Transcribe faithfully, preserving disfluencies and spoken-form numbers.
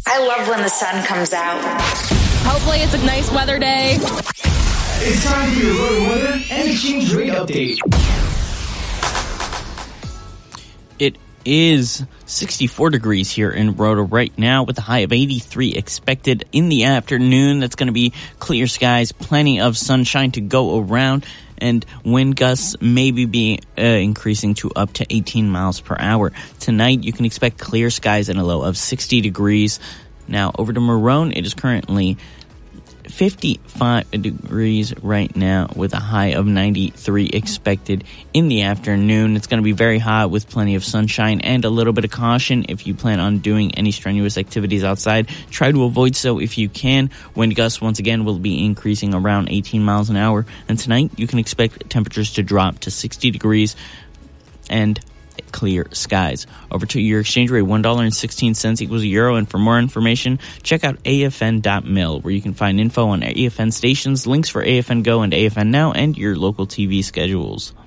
I love when the sun comes out. Hopefully it's a nice weather day. It's time for your road weather and exchange rate update. It is sixty-four degrees here in Rhoda right now with a high of eighty-three expected in the afternoon. That's going to be clear skies, plenty of sunshine to go around, and wind gusts maybe be uh, increasing to up to eighteen miles per hour. Tonight, you can expect clear skies and a low of sixty degrees. Now, over to Marone, it is currently fifty-five degrees right now with a high of ninety-three expected in the afternoon. It's going to be very hot with plenty of sunshine and a little bit of caution. If you plan on doing any strenuous activities outside, try to avoid so if you can. Wind gusts, once again, will be increasing around eighteen miles an hour. And tonight, you can expect temperatures to drop to sixty degrees and clear skies. Over to your exchange rate, one dollar and sixteen cents equals a euro. And for more information, check out A F N dot mil, where you can find info on A F N stations, links for A F N Go and A F N Now, and your local T V schedules.